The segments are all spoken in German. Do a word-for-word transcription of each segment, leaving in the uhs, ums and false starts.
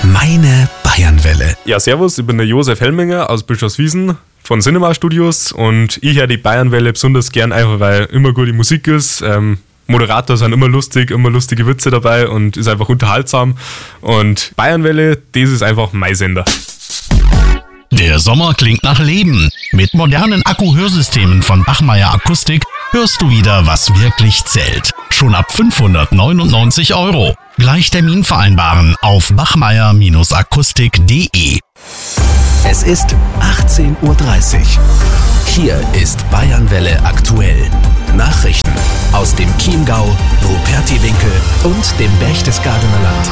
Meine Bayernwelle. Ja, servus, ich bin der Josef Helminger aus Bischofswiesen von Cinema Studios und ich höre die Bayernwelle besonders gern, einfach weil immer gute Musik ist. Ähm, Moderator sind immer lustig, immer lustige Witze dabei und ist einfach unterhaltsam. Und Bayernwelle, das ist einfach mein Sender. Der Sommer klingt nach Leben. Mit modernen Akku-Hörsystemen von Bachmeier Akustik hörst du wieder, was wirklich zählt. Schon ab fünfhundertneunundneunzig Euro. Gleich Termin vereinbaren auf bachmeier Akustik punkt de. Es ist achtzehn Uhr dreißig. Hier ist Bayernwelle aktuell. Nachrichten aus dem Chiemgau, Rupertiwinkel und dem Berchtesgadener Land.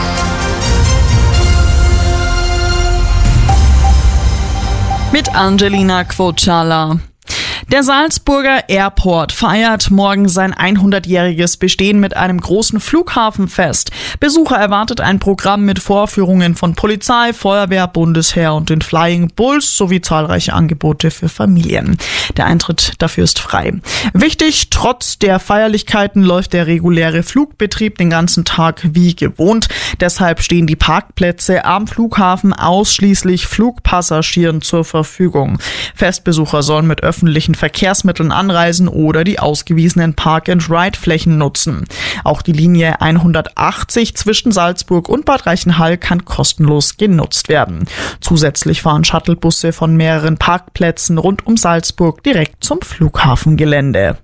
Mit Angelina Kvotschala. Der Salzburger Airport feiert morgen sein hundertjähriges Bestehen mit einem großen Flughafenfest. Besucher erwartet ein Programm mit Vorführungen von Polizei, Feuerwehr, Bundesheer und den Flying Bulls sowie zahlreiche Angebote für Familien. Der Eintritt dafür ist frei. Wichtig, trotz der Feierlichkeiten läuft der reguläre Flugbetrieb den ganzen Tag wie gewohnt. Deshalb stehen die Parkplätze am Flughafen ausschließlich Flugpassagieren zur Verfügung. Festbesucher sollen mit öffentlichen Verkehrsmitteln anreisen oder die ausgewiesenen Park-and-Ride-Flächen nutzen. Auch die Linie hundertachtzig zwischen Salzburg und Bad Reichenhall kann kostenlos genutzt werden. Zusätzlich fahren Shuttlebusse von mehreren Parkplätzen rund um Salzburg direkt zum Flughafengelände.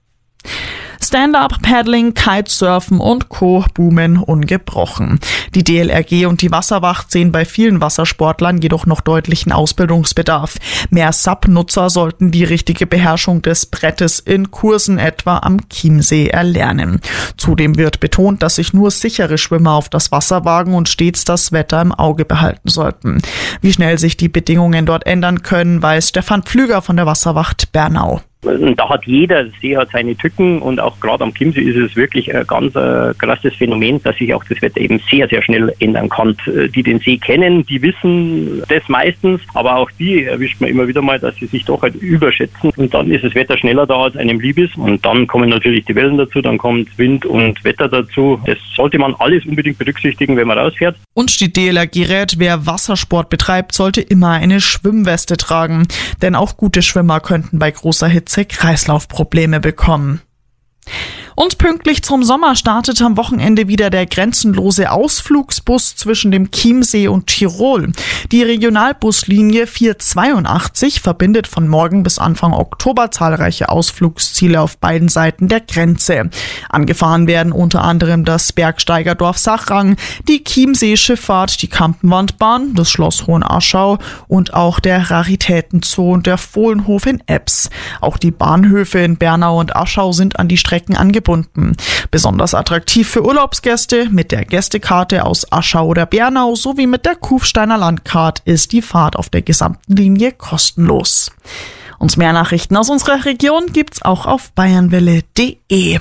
Stand-Up-Paddling, Kitesurfen und Co. boomen ungebrochen. Die D L R G und die Wasserwacht sehen bei vielen Wassersportlern jedoch noch deutlichen Ausbildungsbedarf. Mehr S U P-Nutzer sollten die richtige Beherrschung des Brettes in Kursen etwa am Chiemsee erlernen. Zudem wird betont, dass sich nur sichere Schwimmer auf das Wasser wagen und stets das Wetter im Auge behalten sollten. Wie schnell sich die Bedingungen dort ändern können, weiß Stefan Pflüger von der Wasserwacht Bernau. Da hat jeder See hat seine Tücken und auch gerade am Chiemsee ist es wirklich ein ganz äh, krasses Phänomen, dass sich auch das Wetter eben sehr, sehr schnell ändern kann. Die den See kennen, die wissen das meistens, aber auch die erwischt man immer wieder mal, dass sie sich doch halt überschätzen und dann ist das Wetter schneller da, als einem lieb ist und dann kommen natürlich die Wellen dazu, dann kommt Wind und Wetter dazu. Das sollte man alles unbedingt berücksichtigen, wenn man rausfährt. Und die D L R G rät, wer Wassersport betreibt, sollte immer eine Schwimmweste tragen, denn auch gute Schwimmer könnten bei großer Hitze Kreislaufprobleme bekommen. Und pünktlich zum Sommer startet am Wochenende wieder der grenzenlose Ausflugsbus zwischen dem Chiemsee und Tirol. Die Regionalbuslinie vierhundertzweiundachtzig verbindet von morgen bis Anfang Oktober zahlreiche Ausflugsziele auf beiden Seiten der Grenze. Angefahren werden unter anderem das Bergsteigerdorf Sachrang, die Chiemsee-Schifffahrt, die Kampenwandbahn, das Schloss Hohenaschau und auch der Raritätenzoo und der Fohlenhof in Ebbs. Auch die Bahnhöfe in Bernau und Aschau sind an die Strecken angebunden. Besonders attraktiv für Urlaubsgäste mit der Gästekarte aus Aschau oder Bernau sowie mit der Kufsteiner Landcard ist die Fahrt auf der gesamten Linie kostenlos. Und mehr Nachrichten aus unserer Region gibt's auch auf bayernwelle punkt de.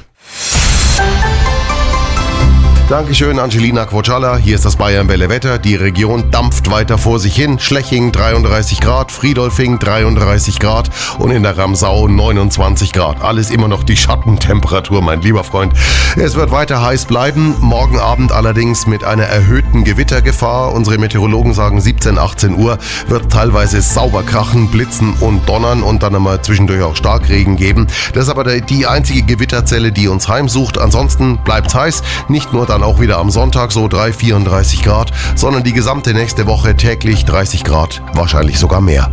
Dankeschön, Angelina Kvotschala. Hier ist das Bayernwelle Wetter. Die Region dampft weiter vor sich hin. Schleching dreiunddreißig Grad, Friedolfing dreiunddreißig Grad und in der Ramsau neunundzwanzig Grad. Alles immer noch die Schattentemperatur, mein lieber Freund. Es wird weiter heiß bleiben. Morgen Abend allerdings mit einer erhöhten Gewittergefahr. Unsere Meteorologen sagen siebzehn, achtzehn Uhr wird teilweise sauber krachen, blitzen und donnern und dann einmal zwischendurch auch Starkregen geben. Das ist aber die einzige Gewitterzelle, die uns heimsucht. Ansonsten bleibt's heiß. Nicht nur dann auch wieder am Sonntag so drei, vierunddreißig Grad, sondern die gesamte nächste Woche täglich dreißig Grad, wahrscheinlich sogar mehr.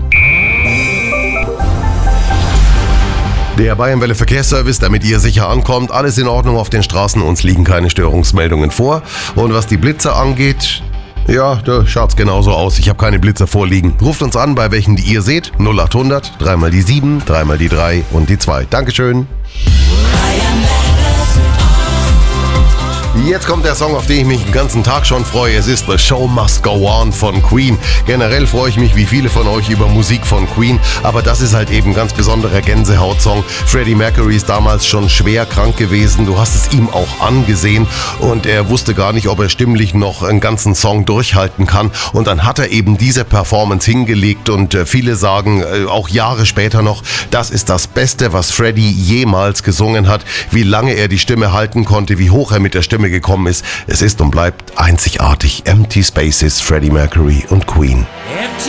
Der Bayernwelle Verkehrsservice, damit ihr sicher ankommt, alles in Ordnung auf den Straßen, uns liegen keine Störungsmeldungen vor. Und was die Blitzer angeht, ja, da schaut's genauso aus. Ich habe keine Blitzer vorliegen. Ruft uns an, bei welchen die ihr seht. null achthundert, dreimal die sieben, dreimal die drei und die zwei. Dankeschön. Jetzt kommt der Song, auf den ich mich den ganzen Tag schon freue. Es ist The Show Must Go On von Queen. Generell freue ich mich wie viele von euch über Musik von Queen, aber das ist halt eben ein ganz besonderer Gänsehaut-Song. Freddie Mercury ist damals schon schwer krank gewesen. Du hast es ihm auch angesehen und er wusste gar nicht, ob er stimmlich noch einen ganzen Song durchhalten kann. Und dann hat er eben diese Performance hingelegt und viele sagen, auch Jahre später noch, das ist das Beste, was Freddie jemals gesungen hat. Wie lange er die Stimme halten konnte, wie hoch er mit der Stimme Stimme gekommen ist. Es ist und bleibt einzigartig. Empty Spaces, Freddie Mercury und Queen. Empty